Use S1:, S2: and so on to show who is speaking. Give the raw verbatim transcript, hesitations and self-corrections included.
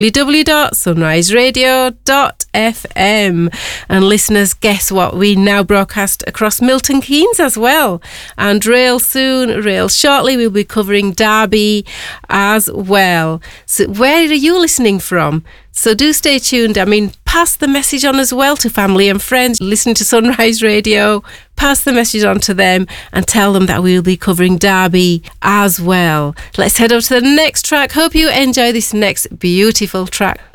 S1: w w w dot sunrise radio dot f m. And listeners, guess what? We now broadcast across Milton Keynes as well. And real soon, real shortly, we'll be covering Derby as well. So where are you listening from? So do stay tuned. I mean, pass the message on as well to family and friends. Listen to Sunrise Radio. Pass the message on to them and tell them that we'll be covering Derby as well. Let's head over to the next track. Hope you enjoy this next beautiful track.